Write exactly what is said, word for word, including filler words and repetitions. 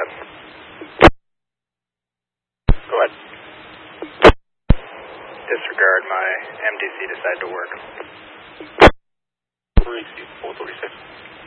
Go ahead. Disregard my M D C decide to work. Receive four thirty-six.